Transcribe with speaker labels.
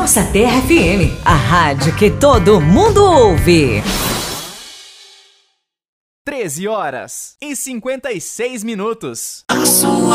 Speaker 1: Nossa Terra FM, a rádio que todo mundo ouve.
Speaker 2: 13h56.